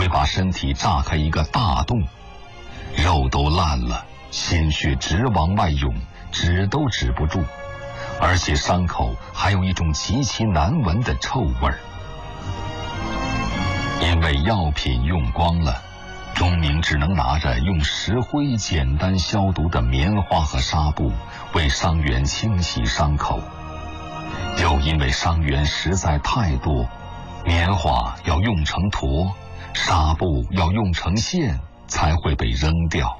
把身体炸开一个大洞，肉都烂了，鲜血直往外涌，止都止不住，而且伤口还有一种极其难闻的臭味儿。因为药品用光了，钟鸣只能拿着用石灰简单消毒的棉花和纱布为伤员清洗伤口。又因为伤员实在太多，棉花要用成坨，纱布要用成线，才会被扔掉。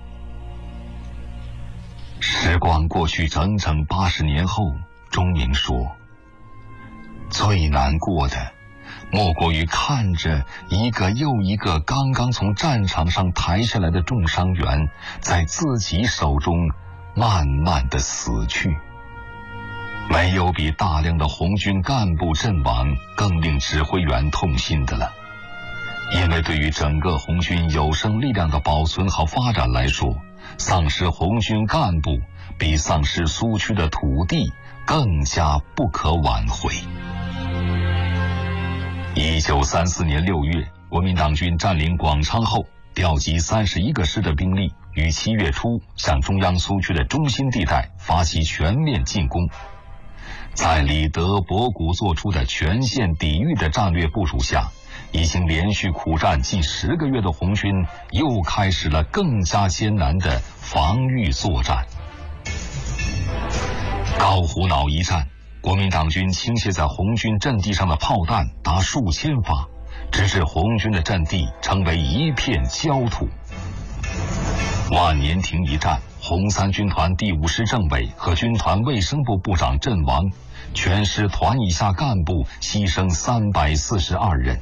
时光过去整整80年后，钟鸣说，最难过的莫过于看着一个又一个刚刚从战场上抬下来的重伤员在自己手中慢慢地死去。没有比大量的红军干部阵亡更令指挥员痛心的了，因为对于整个红军有生力量的保存和发展来说，丧失红军干部比丧失苏区的土地更加不可挽回。1934年6月，国民党军占领广昌后，调集31个师的兵力，于7月初向中央苏区的中心地带发起全面进攻。在李德博古做出的全线抵御的战略部署下，已经连续苦战近10个月的红军又开始了更加艰难的防御作战。高虎脑一战，国民党军倾泻在红军阵地上的炮弹达数千发，直至红军的阵地成为一片焦土。万年亭一战，红三军团第5师政委和军团卫生部部长阵亡，全师团以下干部牺牲342人。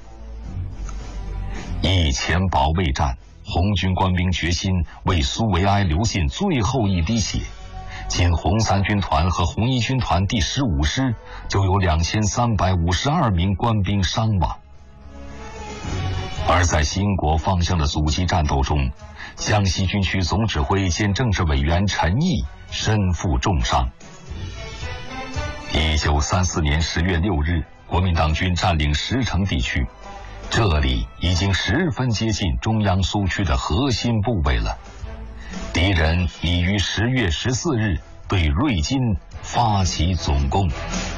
义前保卫战，红军官兵决心为苏维埃流尽最后一滴血，仅红三军团和红一军团第15师就有2352名官兵伤亡。而在兴国方向的阻击战斗中，江西军区总指挥兼政治委员陈毅身负重伤。1934年10月6日，国民党军占领石城地区，这里已经十分接近中央苏区的核心部位了。敌人已于10月14日对瑞金发起总攻。